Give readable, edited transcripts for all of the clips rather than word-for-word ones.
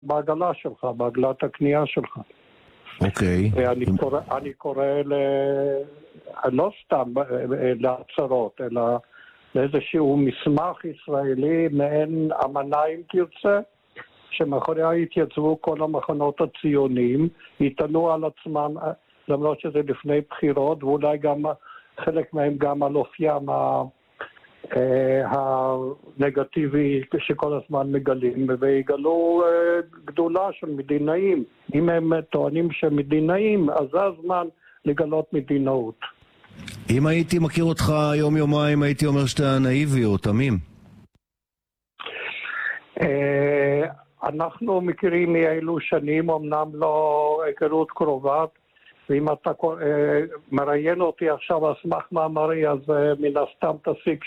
בעגלה שלך, בעגלת הקנייה שלך. אוקיי. ואני קורא לא סתם להצהרות, אלא לאיזשהו מסמך ישראלי, מעין אמנה אם תרצה, שמאחוריה יתייצבו כל המחנות הציוניים, יתענו על עצמם, למרות שזה לפני בחירות, ואולי גם חלק מהם גם על אופיים הנגטיבי שכל הזמן מגלים, ויגלו גדולה של מדינאים. אם הם טוענים שהם מדינאים, אז זה הזמן לגלות מדינאות. אם הייתי מכיר אותך יום-יומיים, הייתי אומר שאתה נאיבי או תמים. אנחנו מכירים מאילו שנים, אמנם לא היכרות קרובה, ואם אתה מראיין אותי עכשיו על סמך מאמרי, אז מן הסתם תסיק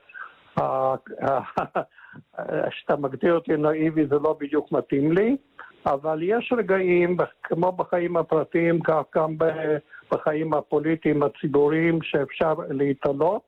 שאתה מגדיר אותי נאיבי, זה לא בדיוק מתאים לי, אבל יש רגעים, כמו בחיים הפרטיים, כך גם בחיים הפוליטיים הציבוריים, שאפשר להתעלות,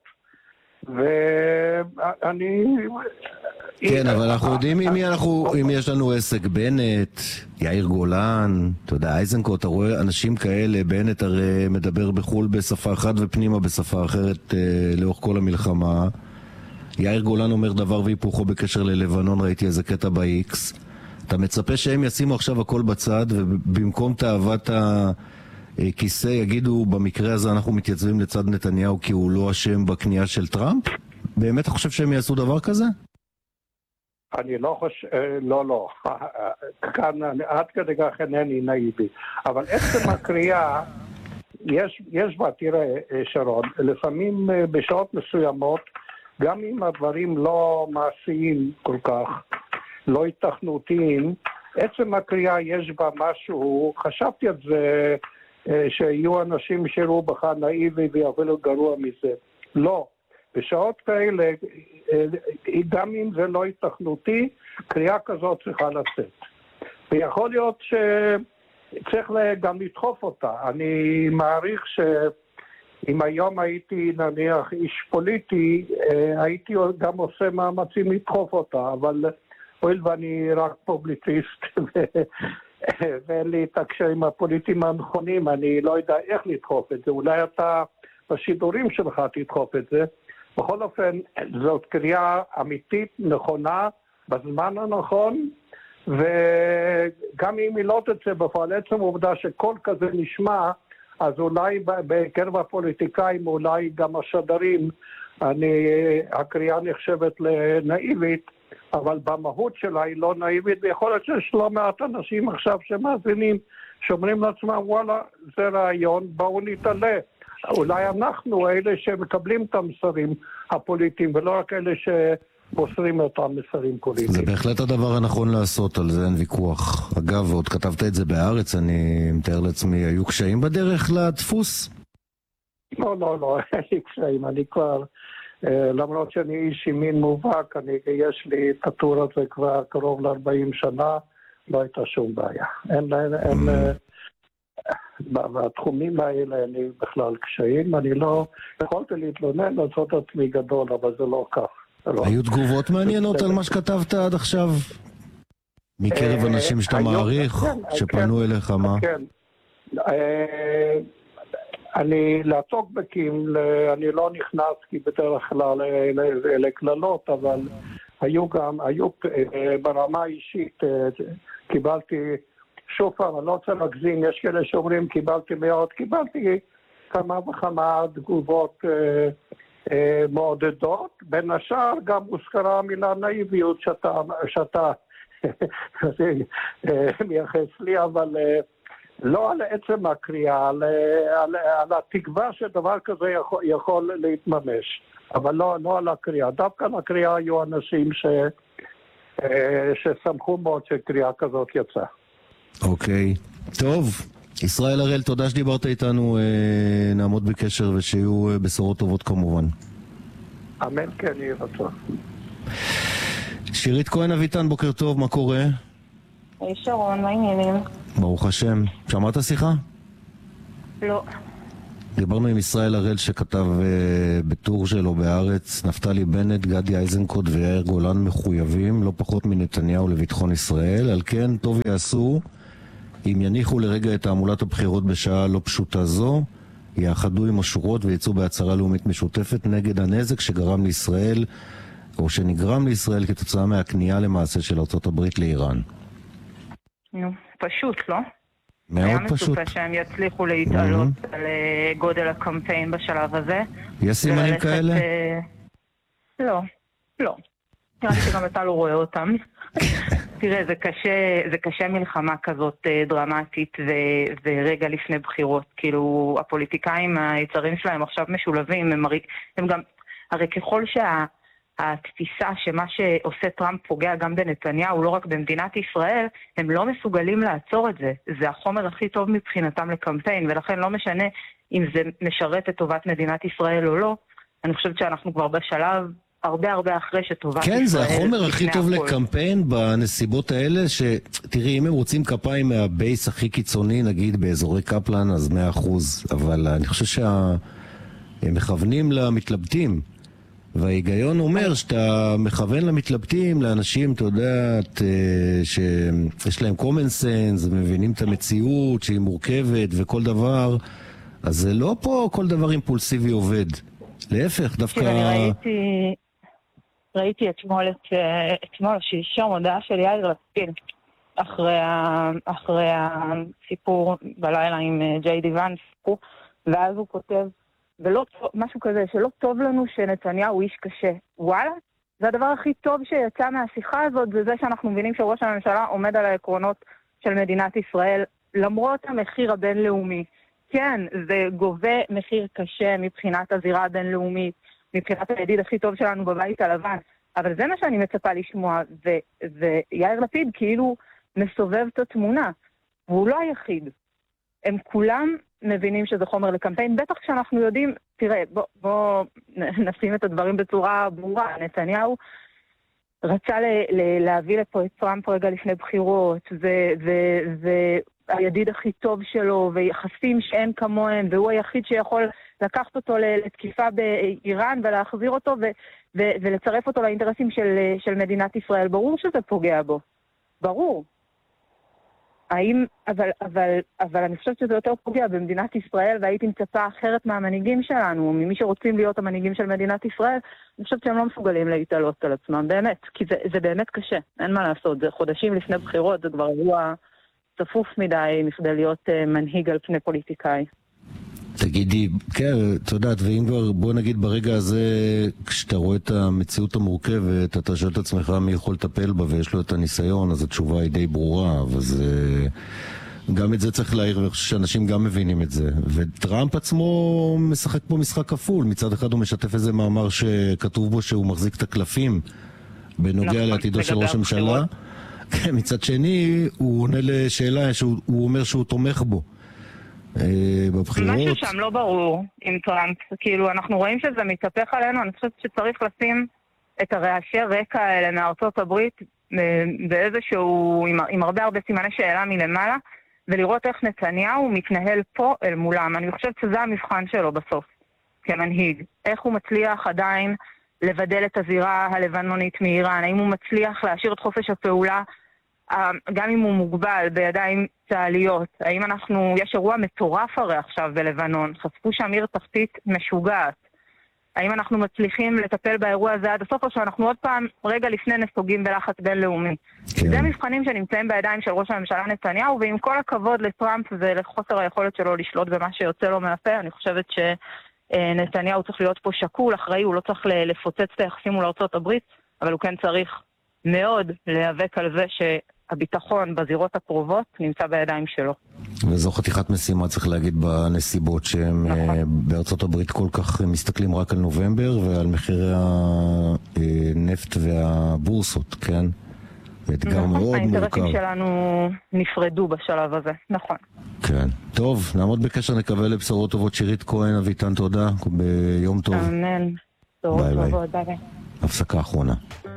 ואני... כן, אבל אנחנו יודעים אם יש לנו עסק, בנט, יאיר גולן, אתה יודע, אייזנקוט, אתה רואה אנשים כאלה, בנט הרי מדבר בחול בשפה אחת ופנימה בשפה אחרת לאורך כל המלחמה. יאיר גולן אומר דבר והיפוכו בקשר ללבנון, ראיתי איזה קטע ב-X. אתה מצפה שהם ישימו עכשיו הכל בצד, ובמקום תאוות הכיסא יגידו, במקרה הזה אנחנו מתייצבים לצד נתניהו כי הוא לא אשם בקנייה של טראמפ? באמת אתה חושב שהם יעשו דבר כזה? אני לא חושב, לא. כאן עד כדי כך אינני נאיבי. אבל עצם הקריאה, יש בה, תראה שרון, לפעמים בשעות מסוימות, גם אם הדברים לא מעשיים כל כך, לא התכנותיים, עצם הקריאה יש בה משהו, חשבתי על זה, שיהיו אנשים שיראו בך נאיבי ויבלו גרוע מזה. לא. בשעות כאלה, גם אם זה לא התכנותי, קריאה כזאת צריכה לצאת. ויכול להיות שצריך גם לדחוף אותה. אני מעריך שאם היום הייתי נניח איש פוליטי, הייתי גם עושה מאמצים לדחוף אותה, אבל הואיל ואני רק פובליציסט ואין לי את הקשרים הפוליטיים הנכונים, אני לא יודע איך לדחוף את זה. אולי אתה בשידורים שלך תדחוף את זה. בכל אופן, זאת קריאה אמיתית, נכונה, בזמן הנכון, וגם אם היא לא תצא בפועל, עצם העובדה שכל כזה נשמע, אז אולי בקרב הפוליטיקאים, אולי גם השדרים, הקריאה נחשבת לנאיבית, אבל במהות שלה היא לא נאיבית, ויכול להיות שיש לא מעט אנשים עכשיו שמאזינים, שאומרים לעצמם, וואלה, זה רעיון, בואו נתעלה. אולי אנחנו אלה שמקבלים את המסרים הפוליטיים, ולא רק אלה שמוסרים את המסרים פוליטיים. זה בהחלט הדבר הנכון לעשות, על זה אין ויכוח. אגב, ועוד כתבת את זה בהארץ, אני מתאר לעצמי, היו קשיים בדרך לדפוס? לא, אין לי קשיים, אני כבר, למרות שאני איש ימין מובהק, יש לי את הטור הזה כבר קרוב ל-40 שנה, לא הייתה שום בעיה. אין בתחומים האלה אין לי בכלל קשיים, אני לא יכולתי להתלונן, לעשות עצמי גדול, אבל זה לא כך. היו תגובות מעניינות על מה שכתבת עד עכשיו? מקרב אנשים שאתה מעריך, שפנו אליך, מה? כן. אני לטוקבקים, אני לא נכנס כי בדרך כלל אלה כללות, אבל היו ברמה אישית, קיבלתי שוב פעם, אני לא רוצה להגזים, יש כאלה שאומרים קיבלתי מאות, קיבלתי כמה וכמה תגובות מעודדות, בין השאר גם הוזכרה המילה נאיביות שאתה מייחס לי, אבל לא על עצם הקריאה, על התקווה שדבר כזה יכול להתממש, אבל לא על הקריאה. דווקא על הקריאה היו אנשים ששמחו מאוד שקריאה כזאת יצאה. אוקיי, טוב, ישראל הראל, תודה שדיברת איתנו, נעמוד בקשר ושיהיו בשורות טובות כמובן. אמן, כן, יהיה רצון. שירית כהן אביטן, בוקר טוב, מה קורה? היי שרון, מה העניינים? ברוך השם, שמעת שיחה? לא. דיברנו עם ישראל הראל שכתב בטור שלו בארץ, נפתלי בנט, גדי איזנקוט ויאיר גולן מחויבים לא פחות מנתניהו לביטחון ישראל, על כן טוב יעשו אם יניחו לרגע את תעמולת הבחירות בשעה לא פשוטה זו, יאחדו עם השורות ויצאו בהצהרה לאומית משותפת נגד הנזק שגרם לישראל או שנגרם לישראל כתוצאה מהכניעה למעשה של ארצות הברית לאיראן. פשוט, לא? מאוד פשוט. היה מצופה שהם יצליחו להתעלות על גודל הקמפיין בשלב הזה. יש סימנים כאלה? לא. נראה לי שגם אתה לא רואה אותם. תראה, זה קשה מלחמה כזאת דרמטית ורגע לפני בחירות. כאילו, הפוליטיקאים, היצרים שלהם עכשיו משולבים, הם גם, הרי ככל התפיסה שמה שעושה טראמפ פוגע גם בנתניהו, לא רק במדינת ישראל, הם לא מסוגלים לעצור את זה. זה החומר הכי טוב מבחינתם לקמפיין, ולכן לא משנה אם זה משרת את טובת מדינת ישראל או לא. אני חושבת שאנחנו כבר בשלב הרבה אחרי שטובת ישראל... כן, זה החומר הכי טוב לקמפיין בנסיבות האלה, שתראי, אם הם רוצים כפיים מהבייס הכי קיצוני, נגיד באזורי קפלן, אז 100%, אבל אני חושב שהם מכוונים למתלבטים. וההיגיון אומר שאתה מכוון למתלבטים, לאנשים, אתה יודע, שיש להם common sense, ומבינים את המציאות שהיא מורכבת וכל דבר, אז זה לא פה כל דבר אימפולסיבי עובד. להפך, דווקא... אני ראיתי אתמול שלשום הודעה של יאיר לפיד, אחרי הסיפור בלילה עם ג'יי די ואנס, ואז הוא כותב, ולא, משהו כזה, שלא טוב לנו שנתניהו איש קשה. וואלה, זה הדבר הכי טוב שיצא מהשיחה הזאת, זה זה שאנחנו מבינים שראש הממשלה עומד על העקרונות של מדינת ישראל, למרות המחיר הבינלאומי. כן, זה גובה מחיר קשה מבחינת הזירה הבינלאומית, מבחינת הידיד הכי טוב שלנו בבית הלבן, אבל זה מה שאני מצפה לשמוע, ויאיר לפיד כאילו מסובב את התמונה, והוא לא היחיד. הם כולם מבינים שזה חומר לקמפיין, בטח כשאנחנו יודעים, תראה, בוא נשים את הדברים בצורה ברורה, נתניהו רצה להביא לפה את טראמפ רגע לפני בחירות, והידיד הכי טוב שלו, ויחסים שאין כמוהם, והוא היחיד שיכול לקחת אותו לתקיפה באיראן, ולהחזיר אותו, ולצרף אותו לאינטרסים של מדינת ישראל. ברור שזה פוגע בו. ברור. אבל אני חושבת שזה יותר פוגע במדינת ישראל, והייתי מצפה אחרת מהמנהיגים שלנו, ממי שרוצים להיות המנהיגים של מדינת ישראל, אני חושבת שהם לא מסוגלים להתעלות על עצמם, באמת, כי זה באמת קשה, אין מה לעשות, זה חודשים לפני בחירות, זה כבר אירוע צפוף מדי מכדי להיות מנהיג על פני פוליטיקאי. תגידי, כן, את יודעת, ואם כבר, בוא נגיד ברגע הזה, כשאתה רואה את המציאות המורכבת, אתה שואל את עצמך מי יכול לטפל בה ויש לו את הניסיון, אז התשובה היא די ברורה, אז גם את זה צריך להעיר, ואני חושב שאנשים גם מבינים את זה. וטראמפ עצמו משחק פה משחק כפול, מצד אחד הוא משתף איזה מאמר שכתוב בו שהוא מחזיק את הקלפים, בנוגע לעתידו של ראש הממשלה. מצד שני, הוא עונה לשאלה שהוא אומר שהוא תומך בו. בבחירות. משהו שם לא ברור עם טראמפ, כאילו אנחנו רואים שזה מתהפך עלינו, אני חושבת שצריך לשים את הרעשי רקע האלה מארצות הברית באיזשהו, עם הרבה סימני שאלה מלמעלה, ולראות איך נתניהו מתנהל פה אל מולם. אני חושבת שזה המבחן שלו בסוף, כמנהיג. איך הוא מצליח עדיין לבדל את הזירה הלבנונית מאיראן, האם הוא מצליח להשאיר את חופש הפעולה גם אם הוא מוגבל בידיים צה"ליות, האם יש אירוע מטורף הרי עכשיו בלבנון, חשפו שם עיר תחתית משוגעת, האם אנחנו מצליחים לטפל באירוע הזה עד הסוף, או שאנחנו עוד פעם רגע לפני נסוגים בלחץ בינלאומי. כן. זה מבחנים שנמצאים בידיים של ראש הממשלה נתניהו, ועם כל הכבוד לטראמפ ולחוסר היכולת שלו לשלוט במה שיוצא לו מהפה, אני חושבת שנתניהו צריך להיות פה שקול, אחראי, הוא לא צריך לפוצץ את היחסים מול ארצות הברית, אבל הוא כן צריך מאוד להיאבק על זה שהביטחון בזירות הקרובות נמצא בידיים שלו. וזו חתיכת משימה, צריך להגיד, בנסיבות שהם בארצות הברית כל כך מסתכלים רק על נובמבר ועל מחירי הנפט והבורסות, כן? אתגר מאוד מורכב. האינטרסים שלנו נפרדו בשלב הזה, נכון. כן. טוב, נעמוד בקשר, נקווה לבשורות טובות. שירית כהן, אביטן, תודה. ביום טוב. אמן. בשורות טובות, ביי. הפסקה אחרונה.